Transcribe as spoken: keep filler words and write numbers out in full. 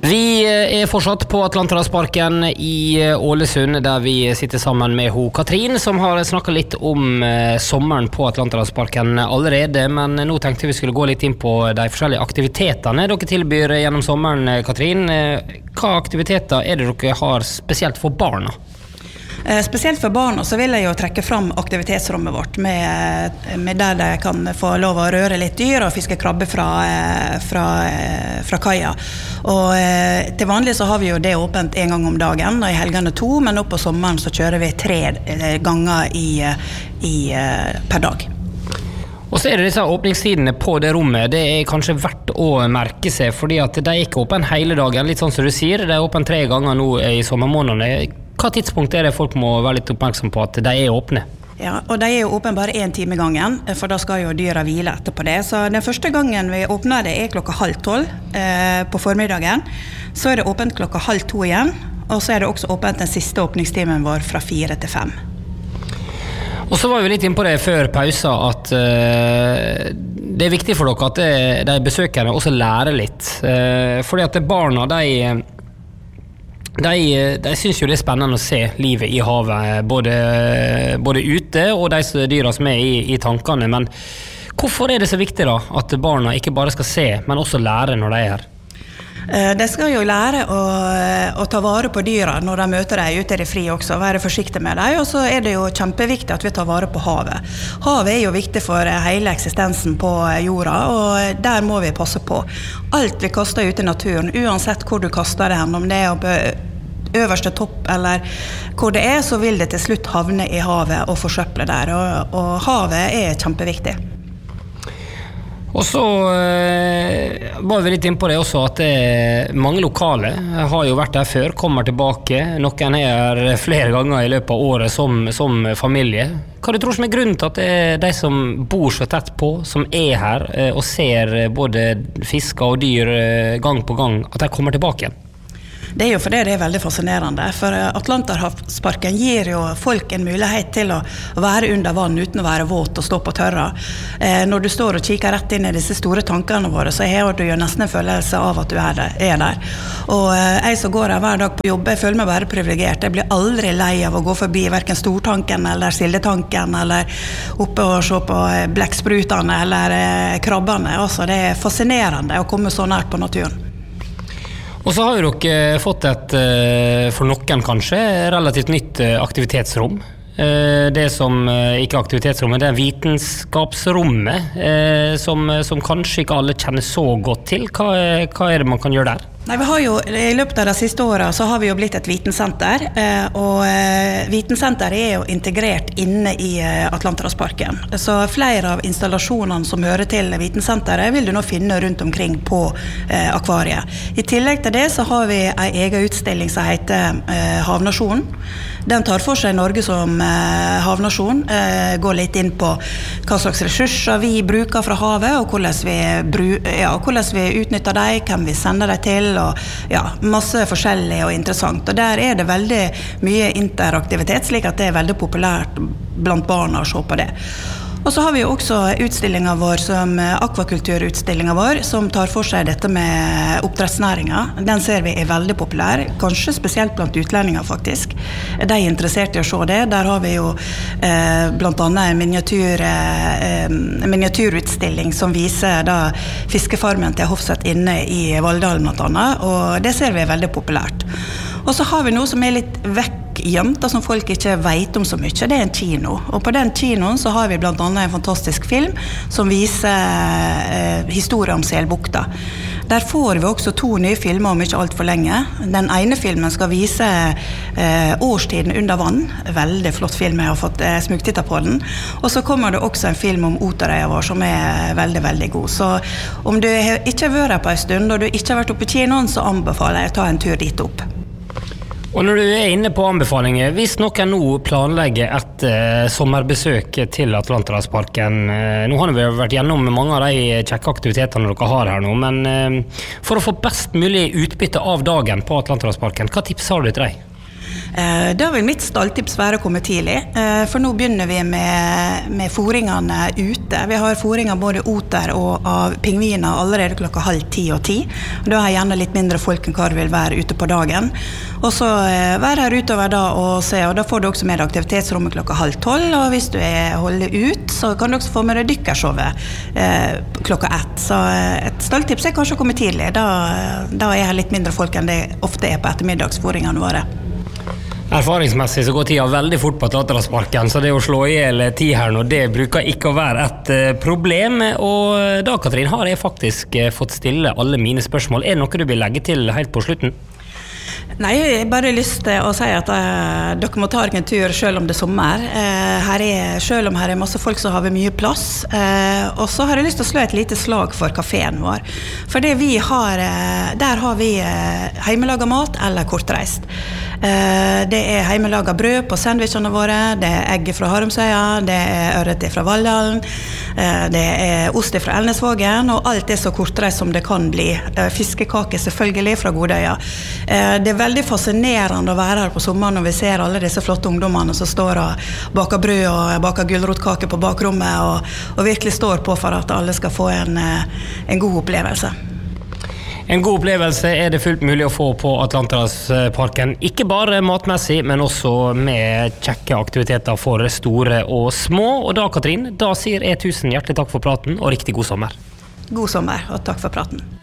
Vi er fortsatt på Atlanterhavsparken i Ålesund, der vi sitter sammen med ho Katrin, som har snakket litt om sommeren på Atlanterhavsparken allerede, men nå tenkte vi skulle gå litt inn på de forskjellige aktivitetene dere tilbyr gjennom sommeren, Katrin. Hva aktiviteter er det dere har spesielt for barna? Spesielt for barna så vil jeg jo trekke fram aktivitetsrommet vårt med, med der de kan få lov å røre litt dyr og fiske krabbe fra, fra, fra kaia. Og til vanlig så har vi jo det åpent en gang om dagen og i helgene to, men nå på sommeren så kjører vi tre ganger i, i, per dag. Og så er det disse åpningstidene på det rommet. Det er kanskje verdt å merke seg, fordi at de er ikke åpen hele dagen, litt sånn som du sier. De er åpen tre ganger nå i sommermånedene. Hva tidspunkt er det folk må være litt oppmerksom på at de er åpne? Ja, og de er jo åpne bare en time gangen, for da skal jo dyra hvile etterpå det. Så den første gangen vi åpner det er klokka halv tolv eh, på formiddagen. Så er det åpent klokka halv to igjen, og så er det også åpent den siste åpningstimen vår fra fire til fem. Og så var vi litt inne på det før pausa at uh, det er viktig for dere at det, de besøkerne også lærer litt. Uh, fordi at barna, de, de, de synes jo det er spennende å se livet i havet, både, både ute og de dyra som er i, i tankene. Men hvorfor er det så viktig da at barna ikke bare skal se, men også lære når de er her? De skal jo lære å, å ta vare på dyra når de møter dem ute i det fri også, være forsiktige med dem, og så er det jo kjempeviktig at vi tar vare på havet. Havet er jo viktig for hele eksistensen på jorda, og der må vi passe på. Alt vi kaster ut i naturen, uansett hvor du kaster det hen, om det er på øverste topp eller hvor det er, så vil det til slutt havne i havet og forsøple der, og, og havet er kjempeviktig. Og så eh, var vi litt inn på det også at det, mange lokale har jo vært der før, kommer tilbake. Noen er flere ganger i løpet av året som, som familie. Hva du tror som er grunnen til at det er de som bor så tett på, som er her eh, og ser både fisker og dyr eh, gang på gang, at de kommer tilbake igjen? Det er jo fordi det er veldig fascinerende, for Atlanterhavsparken gir jo folk en mulighet til å være under vann uten å være våt og stå på tørra. Eh, når du står og kikker rett inn i disse store tankene våre, så har du jo nesten en følelse av at du er der. Er der. Og eh, jeg som går her hver dag på jobb, jeg føler meg bare privilegert. Jeg blir aldri lei av å gå forbi hverken stortanken eller sildetanken, eller oppe og se på blekksprutene eller eh, krabbene. Altså, det er fascinerende å komme så nært på naturen. Og så har jo dere fått et, for noen kanskje, relativt nytt aktivitetsrom. Det som ikke er aktivitetsrommet, det er vitenskapsrommet, som, som kanskje ikke alle kjenner så godt til. Hva, hva er det man kan gjøre der? Nei, vi har jo, i løpet av de siste årene så har vi jo blitt et vitensenter, og vitensenter er jo integrert inne i Atlanterhavsparken. Så flere av installasjonene som hører til vitensenteret vil du nå finne rundt omkring på akvariet. I tillegg til det så har vi en egen utstilling som heter Havnasjonen. Den tar for seg Norge som havnasjon, går litt inn på hva slags ressurser vi bruker fra havet, og hvordan vi, bru, ja, hvordan vi utnytter dem, hvem vi sender dem til, og ja, masse forskjellig og interessant. Og der er det veldig mye interaktivitet, slik at det er veldig populært blant barna å se på det. Og så har vi jo også utstillingen vår, som akvakulturutstillingen vår, som tar for seg dette med oppdrettsnæringen. Den ser vi er veldig populær, kanskje spesielt blant utlendinger faktisk. De er interessert i å se det. Der har vi jo eh, blant annet en miniatyr, eh, miniatyrutstilling som viser da fiskefarmen til Hofseth inne i Valldalen blant annet, og det ser vi er veldig populært. Og så har vi noe som er litt vekk gjemt, som folk ikke vet om så mye. Det er en kino. Og på den kinoen så har vi blant annet en fantastisk film som viser eh, historie om Selbukta. Der får vi også to nye filmer om ikke alt for lenge. Den ene filmen skal vise eh, årstiden under vann. Veldig flott film, jeg har fått eh, smugtitter på den. Og så kommer det også en film om Oterøya vår som er veldig, veldig god. Så om du ikke har vært her på en stund, og du ikke har vært oppe i kinoen, så anbefaler jeg å ta en tur dit opp. Og når du er inne på anbefalinger, hvis noen nå planlegger et uh, sommerbesøk til Atlanterhavsparken, uh, nå har vi vært gjennom mange av de kjekke aktivitetene dere har her nå, men uh, for å få best mulig utbytte av dagen på Atlanterhavsparken, hva tips har du til deg? Da vil mitt stalltips være å komme tidlig, for nå begynner vi med, med fôringene ute. Vi har fôringer både oter og av pingviner allerede klokka halv ti og ti. Da er gjerne litt mindre folk enn hva det vil være ute på dagen. Og så være her utover da og se, og da får du også med aktivitetsrommet klokka halv tolv, og hvis du er holder ut, så kan du også få med deg dykkershowet eh, klokka ett. Så et stalltips er kanskje å komme tidlig. Da, da er her litt mindre folk enn det ofte er på ettermiddagsfôringene våre. Erfaringsmessig så går tida veldig fort på Atlanterhavsparken, så det å slå ihjel tid her nå, det bruker ikke å være et problem. Og da, Katrin, har jeg faktisk fått stille alle mine spørsmål. Er det noe du vil legge til helt på slutten? Nei, jeg har bare lyst til å si at uh, dere må ta en tur selv om det er sommer. Uh, her er, selv om her er masse folk som har mye plass. Uh, og så har jeg lyst til å slå et lite slag for kaféen vår. For det vi har, uh, der har vi uh, hjemmelaget mat eller kortreist. Uh, det er hjemmelaget brød på sandwichene våre, det er egg fra Harumsøya, det er ørret fra Valldalen, uh, det er ost fra Elnesvågen, og alt er så kortreist som det kan bli. Uh, fiskekake selvfølgelig fra Godøya. Uh, det er veldig fascinerende å være her på sommeren når vi ser alle disse flotte ungdommene som står og baker brød og baker gulrotkake på bakrommet og, og virkelig står på for at alle skal få en, en god opplevelse. En god opplevelse er det fullt mulig å få på Atlanterhavsparken, ikke bare matmessig, men også med kjekke aktiviteter for store og små. Og da, Katrin, da sier jeg tusen hjertelig takk for praten og riktig god sommer. God sommer, og takk for praten.